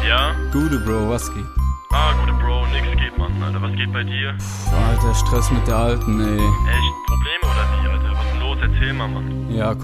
Ja? Gute, Bro, was geht? Gute Bro, nix geht, Mann, Alter. Was geht bei dir? Alter, Stress mit der Alten, ey. Echt? Probleme oder wie, Alter? Was ist denn los? Erzähl mal, Mann. Ja,